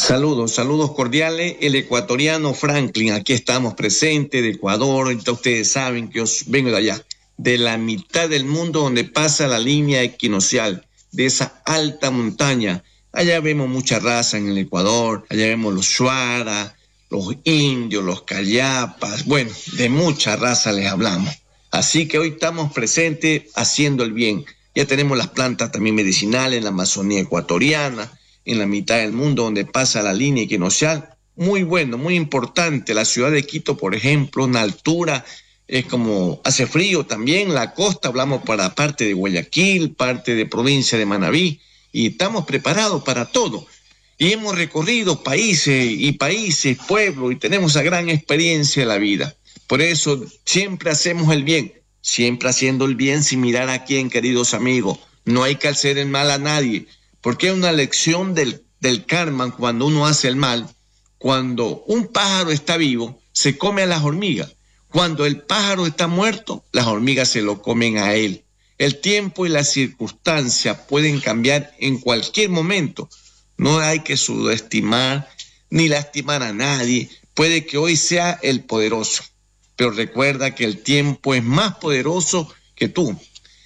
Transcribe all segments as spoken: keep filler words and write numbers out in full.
Saludos, saludos cordiales. El ecuatoriano Franklin, aquí estamos presentes de Ecuador. Entonces ustedes saben que yo vengo de allá, de la mitad del mundo donde pasa la línea equinoccial, de esa alta montaña. Allá vemos mucha raza en el Ecuador, allá vemos los Shuara, los indios, los cayapas, bueno, de mucha raza les hablamos. Así que hoy estamos presentes haciendo el bien. Ya tenemos las plantas también medicinales en la Amazonía ecuatoriana, en la mitad del mundo donde pasa la línea equinoccial. Muy bueno, muy importante. La ciudad de Quito, por ejemplo, una altura, es como hace frío también. La costa, hablamos para parte de Guayaquil, parte de provincia de Manabí, y estamos preparados para todo. Y hemos recorrido países y países, pueblos, y tenemos esa gran experiencia de la vida. Por eso siempre hacemos el bien, siempre haciendo el bien sin mirar a quién, queridos amigos. No hay que hacer el mal a nadie, porque es una lección del, del karma cuando uno hace el mal. Cuando un pájaro está vivo, se come a las hormigas. Cuando el pájaro está muerto, las hormigas se lo comen a él. El tiempo y las circunstancias pueden cambiar en cualquier momento. No hay que subestimar ni lastimar a nadie. Puede que hoy sea el poderoso, pero recuerda que el tiempo es más poderoso que tú.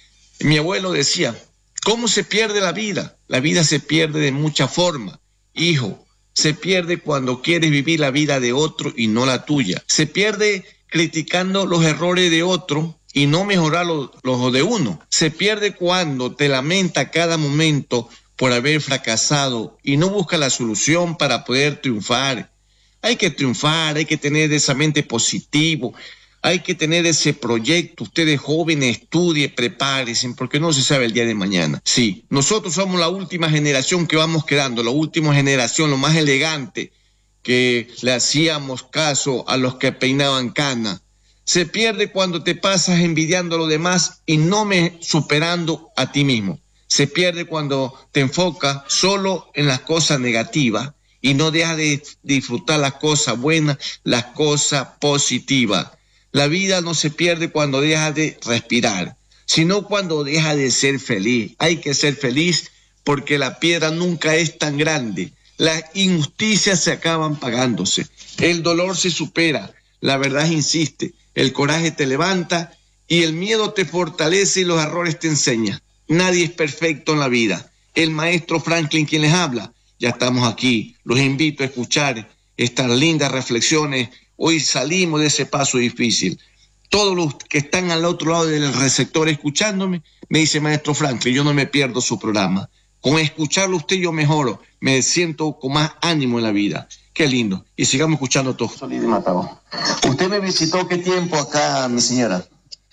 Mi abuelo decía, ¿cómo se pierde la vida? La vida se pierde de muchas formas. Hijo, se pierde cuando quieres vivir la vida de otro y no la tuya. Se pierde criticando los errores de otro y no mejorar los, los de uno. Se pierde cuando te lamenta cada momento por haber fracasado y no busca la solución para poder triunfar. Hay que triunfar, hay que tener esa mente positiva, hay que tener ese proyecto. Ustedes jóvenes, estudien, prepárense, porque no se sabe el día de mañana. Sí, nosotros somos la última generación que vamos quedando, la última generación, lo más elegante, que le hacíamos caso a los que peinaban cana. Se pierde cuando te pasas envidiando a los demás y no me superando a ti mismo. Se pierde cuando te enfocas solo en las cosas negativas y no dejas de disfrutar las cosas buenas, las cosas positivas. La vida no se pierde cuando dejas de respirar, sino cuando dejas de ser feliz. Hay que ser feliz porque la piedra nunca es tan grande. Las injusticias se acaban pagándose. El dolor se supera, la verdad insiste, el coraje te levanta y el miedo te fortalece y los errores te enseñan. Nadie es perfecto en la vida. El maestro Franklin quien les habla. Ya estamos aquí. Los invito a escuchar estas lindas reflexiones. Hoy salimos de ese paso difícil. Todos los que están al otro lado del receptor escuchándome, me dice maestro Franklin, yo no me pierdo su programa. Con escucharlo usted yo mejoro. Me siento con más ánimo en la vida. Qué lindo. Y sigamos escuchando todo. ¿Usted me visitó qué tiempo acá, mi señora?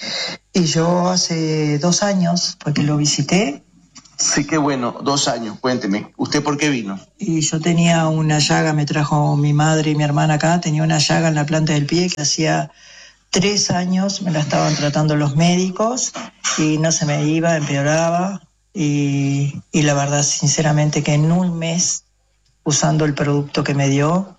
Y yo hace dos años fue que lo visité. Sí, qué bueno, dos años, cuénteme, ¿usted por qué vino? Y yo tenía una llaga, me trajo mi madre y mi hermana acá, tenía una llaga en la planta del pie que hacía tres años me la estaban tratando los médicos y no se me iba, empeoraba y, y la verdad, sinceramente, que en un mes, usando el producto que me dio,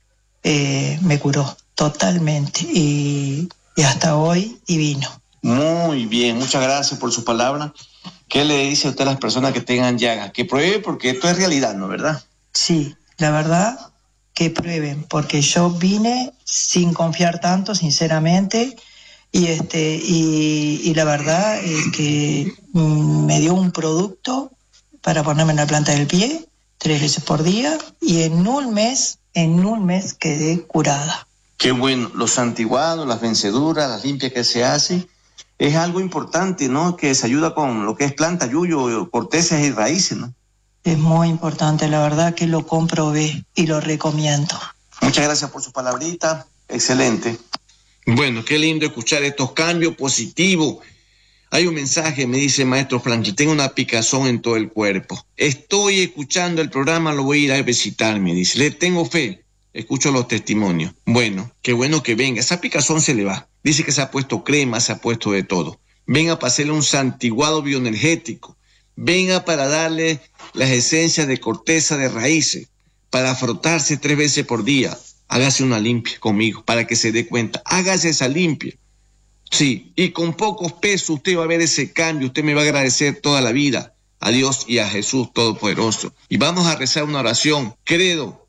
eh, me curó totalmente y, y hasta hoy y vino. Muy bien, muchas gracias por su palabra. ¿Qué le dice a usted a las personas que tengan llagas? Que pruebe porque esto es realidad, ¿no? ¿Verdad? Sí, la verdad que prueben, porque yo vine sin confiar tanto, sinceramente, y este y, y la verdad es que mm, me dio un producto para ponerme en la planta del pie tres veces por día y en un mes, en un mes quedé curada. Qué bueno, los santiguados, las venceduras, las limpias que se hacen. Es algo importante, ¿no? Que se ayuda con lo que es planta, yuyo, cortezas y raíces, ¿no? Es muy importante, la verdad que lo comprobé y lo recomiendo. Muchas gracias por su palabrita, excelente. Bueno, qué lindo escuchar estos cambios positivos. Hay un mensaje, me dice el maestro Franklin, tengo una picazón en todo el cuerpo. Estoy escuchando el programa, lo voy a ir a visitar, me dice. Le tengo fe, escucho los testimonios. Bueno, qué bueno que venga, esa picazón se le va. Dice que se ha puesto crema, se ha puesto de todo. Venga para hacerle un santiguado bioenergético. Venga para darle las esencias de corteza de raíces, para frotarse tres veces por día. Hágase una limpia conmigo para que se dé cuenta. Hágase esa limpia. Sí, y con pocos pesos usted va a ver ese cambio. Usted me va a agradecer toda la vida a Dios y a Jesús Todopoderoso. Y vamos a rezar una oración. Credo,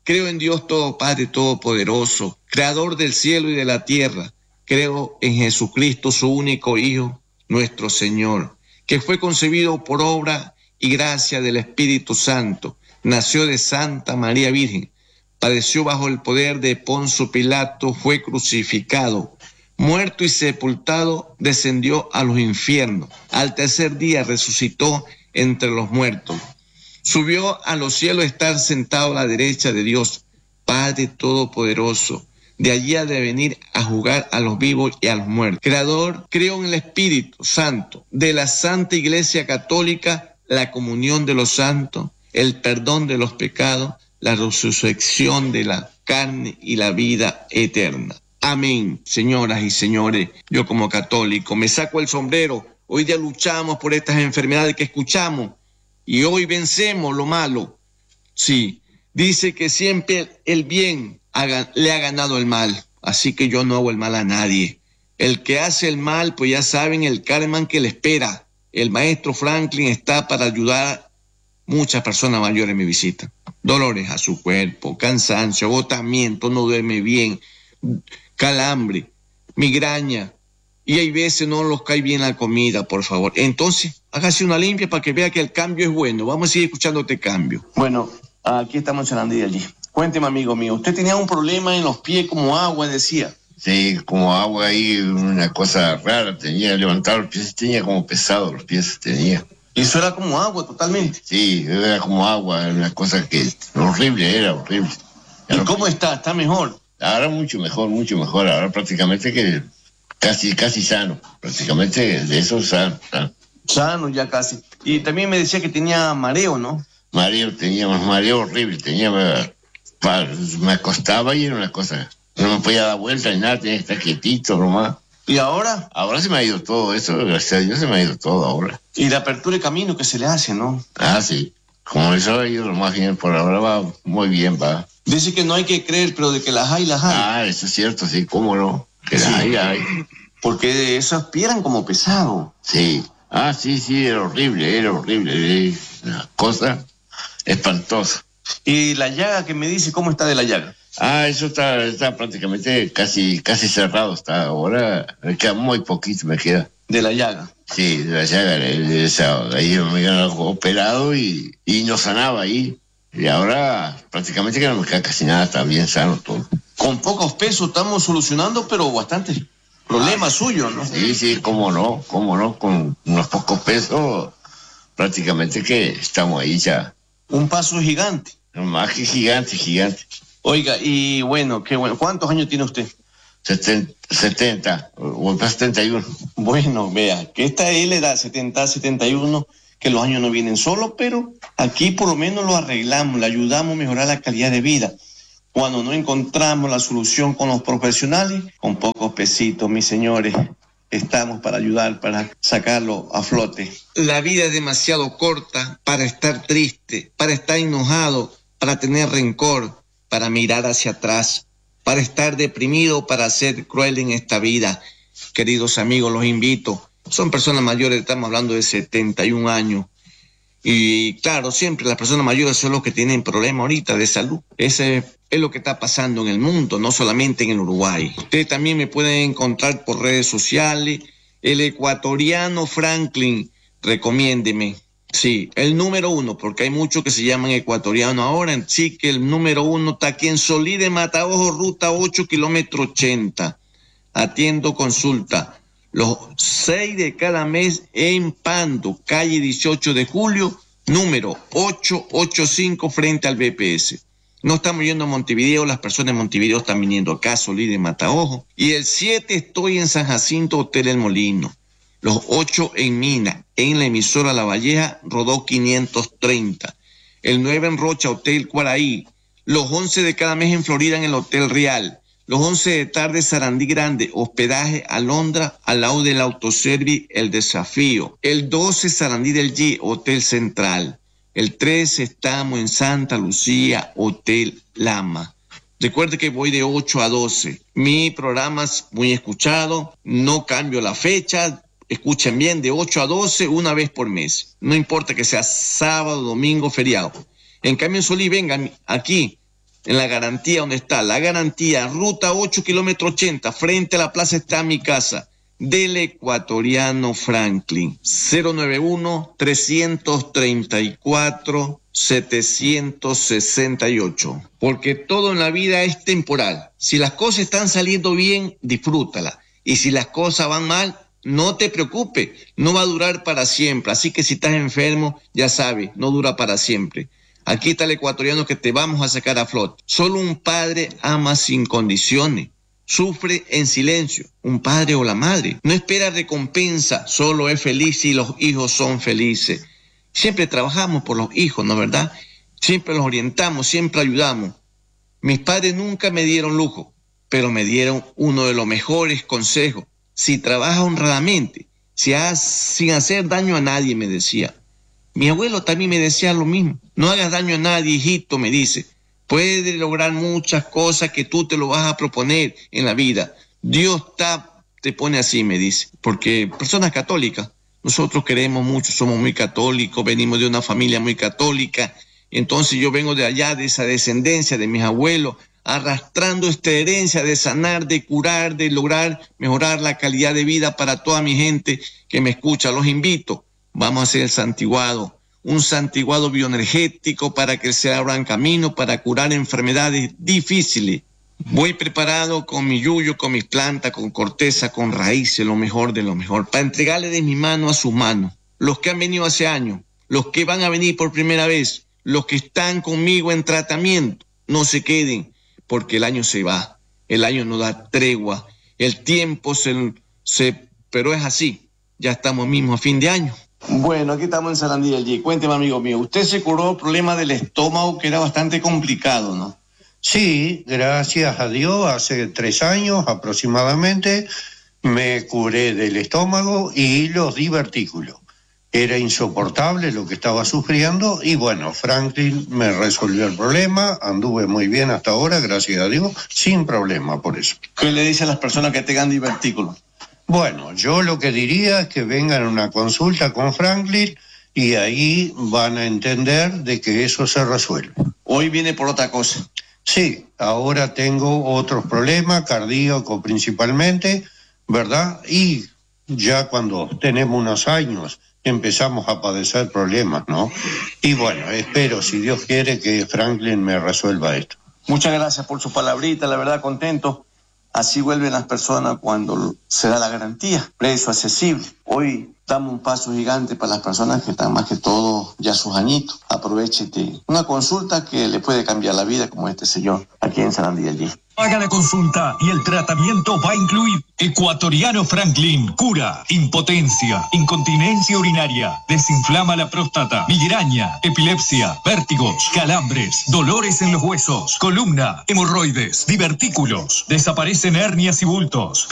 Creo en Dios todo Padre Todopoderoso, Creador del cielo y de la tierra. Creo en Jesucristo, su único Hijo, nuestro Señor, que fue concebido por obra y gracia del Espíritu Santo. Nació de Santa María Virgen, padeció bajo el poder de Poncio Pilato, fue crucificado, muerto y sepultado, descendió a los infiernos. Al tercer día resucitó entre los muertos. Subió a los cielos, está sentado a la derecha de Dios, Padre Todopoderoso. De allí ha de venir a juzgar a los vivos y a los muertos. Creador, creo en el Espíritu Santo, de la Santa Iglesia Católica, la comunión de los santos, el perdón de los pecados, la resurrección de la carne y la vida eterna. Amén. Señoras y señores, yo como católico me saco el sombrero. Hoy día luchamos por estas enfermedades que escuchamos y hoy vencemos lo malo. Sí, dice que siempre el bien haga, le ha ganado el mal, así que yo no hago el mal a nadie. El que hace el mal, pues ya saben el karma que le espera. El maestro Franklin está para ayudar a muchas personas mayores en mi visita. Dolores a su cuerpo, cansancio, agotamiento, no duerme bien, calambre, migraña, y hay veces no los cae bien la comida, por favor. Entonces, hágase una limpia para que vea que el cambio es bueno. Vamos a seguir escuchándote cambio. Bueno, aquí estamos en de allí. Cuénteme, amigo mío, usted tenía un problema en los pies como agua, decía. Sí, como agua ahí, una cosa rara, tenía levantado los pies, tenía como pesado los pies, tenía. ¿Y eso era como agua totalmente? Sí, era como agua, una cosa que horrible, era horrible. ¿Y cómo está? ¿Está mejor? Ahora mucho mejor, mucho mejor, ahora prácticamente que casi, casi sano, prácticamente de eso sano, sano. Sano ya casi. Y también me decía que tenía mareo, ¿no? Mareo, tenía más mareo horrible, tenía, me acostaba y era una cosa, no me podía dar vuelta ni nada, tenía que estar quietito nomás. ¿Y ahora? Ahora se me ha ido todo eso, gracias a Dios se me ha ido todo ahora. Y la apertura de camino que se le hace, ¿no? Ah, sí, como eso ha ido lo más bien, por ahora va muy bien, va. Dice que no hay que creer, pero de que las hay, las hay. Ah, eso es cierto, sí, cómo no, que las sí. hay, hay. Porque eso aspiran como pesado. Sí, ah, sí, sí, era horrible, era horrible, era una cosa espantosa. ¿Y la llaga que me dice, cómo está de la llaga? Ah, eso está, está prácticamente casi, casi cerrado, está ahora, me queda muy poquito, me queda. ¿De la llaga? Sí, de la llaga, esa, ahí me habían operado y, y no sanaba ahí. Y ahora prácticamente que no me queda casi nada, está bien sano todo. Con pocos pesos estamos solucionando, pero bastantes problemas ah, suyos, ¿no? Sí, sí, cómo no, cómo no, con unos pocos pesos prácticamente que estamos ahí ya. Un paso gigante. Más que gigante, gigante. Oiga, y bueno, qué bueno. ¿Cuántos años tiene usted? setenta, o setenta y uno. Bueno, vea, que esta es la edad, setenta, setenta y uno, que los años no vienen solos, pero aquí por lo menos lo arreglamos, le ayudamos a mejorar la calidad de vida. Cuando no encontramos la solución con los profesionales, con pocos pesitos, mis señores, estamos para ayudar, para sacarlo a flote. La vida es demasiado corta para estar triste, para estar enojado, para tener rencor, para mirar hacia atrás, para estar deprimido, para ser cruel en esta vida. Queridos amigos, los invito. Son personas mayores, estamos hablando de setenta y un años. Y claro, siempre las personas mayores son los que tienen problemas ahorita de salud. Ese es lo que está pasando en el mundo, no solamente en el Uruguay. Ustedes también me pueden encontrar por redes sociales. El ecuatoriano Franklin, recomiéndeme. Sí, el número uno, porque hay muchos que se llaman ecuatorianos ahora. Sí, que el número uno está aquí en Solí de Mataojo, ruta ocho, kilómetro ochenta. Atiendo consulta los seis de cada mes en Pando, calle dieciocho de julio, número ochocientos ochenta y cinco, frente al B P S. No estamos yendo a Montevideo, las personas de Montevideo están viniendo acá a Solí de Mataojo. Y el siete estoy en San Jacinto, Hotel El Molino. Los ocho en Mina, en la emisora La Valleja, Rodó quinientos treinta. El nueve en Rocha, Hotel Cuaraí. Los once de cada mes en Florida, en el Hotel Real. Los once de tarde, Sarandí Grande, hospedaje Alondra, al lado del autoservice El Desafío. El doce, Sarandí del G, Hotel Central. El trece, estamos en Santa Lucía, Hotel Lama. Recuerde que voy de ocho a doce. Mi programa es muy escuchado, no cambio la fecha. Escuchen bien, de ocho a doce, una vez por mes. No importa que sea sábado, domingo, feriado. En cambio, en Solí, vengan aquí. en la garantía, donde está la garantía, ruta ocho, kilómetro ochenta, frente a la plaza está mi casa, del ecuatoriano Franklin. Cero nueve uno, tres tres cuatro, siete seis ocho. Porque todo en la vida es temporal. Si las cosas están saliendo bien, disfrútala. Y si las cosas van mal, no te preocupes, no va a durar para siempre. Así que si estás enfermo, ya sabes, no dura para siempre. Aquí está el ecuatoriano que te vamos a sacar a flote. Solo un padre ama sin condiciones. Sufre en silencio, un padre o la madre. No espera recompensa, solo es feliz si los hijos son felices. Siempre trabajamos por los hijos, ¿no es verdad? Siempre los orientamos, siempre ayudamos. Mis padres nunca me dieron lujo, pero me dieron uno de los mejores consejos. Si trabajas honradamente, si has, sin hacer daño a nadie, me decía. Mi abuelo también me decía lo mismo. No hagas daño a nadie, hijito, me dice. Puedes lograr muchas cosas que tú te lo vas a proponer en la vida. Dios está, te pone así, me dice. Porque personas católicas, nosotros queremos mucho, somos muy católicos, venimos de una familia muy católica. Entonces yo vengo de allá, de esa descendencia de mis abuelos, arrastrando esta herencia de sanar, de curar, de lograr mejorar la calidad de vida para toda mi gente que me escucha. Los invito. Vamos a hacer el santiguado, un santiguado bioenergético para que se abran camino para curar enfermedades difíciles. Voy preparado con mi yuyo, con mis plantas, con corteza, con raíces, lo mejor de lo mejor, para entregarle de mi mano a sus manos. Los que han venido hace años, los que van a venir por primera vez, los que están conmigo en tratamiento, no se queden, porque el año se va, el año no da tregua, el tiempo se... se pero es así, ya estamos mismo a fin de año. Bueno, aquí estamos en Sarandí allí. Cuénteme, amigo mío, usted se curó el problema del estómago, que era bastante complicado, ¿no? Sí, gracias a Dios, hace tres años aproximadamente me curé del estómago y los divertículos. Era insoportable lo que estaba sufriendo y bueno, Franklin me resolvió el problema, anduve muy bien hasta ahora, gracias a Dios, sin problema por eso. ¿Qué le dice a las personas que tengan divertículos? Bueno, yo lo que diría es que vengan a una consulta con Franklin y ahí van a entender de que eso se resuelve. Hoy viene por otra cosa. Sí, ahora tengo otros problemas, cardíacos principalmente, ¿verdad? Y ya cuando tenemos unos años empezamos a padecer problemas, ¿no? Y bueno, espero, si Dios quiere, que Franklin me resuelva esto. Muchas gracias por su palabrita, la verdad contento. Así vuelven las personas cuando se da la garantía, precio accesible. Hoy damos un paso gigante para las personas que están más que todo ya sus añitos. Aprovechete una consulta que le puede cambiar la vida, como este señor aquí en Sarandí allí. Haga la consulta y el tratamiento va a incluir Ecuatoriano Franklin, cura, impotencia, incontinencia urinaria, desinflama la próstata, migraña, epilepsia, vértigos, calambres, dolores en los huesos, columna, hemorroides, divertículos, desaparecen hernias y bultos.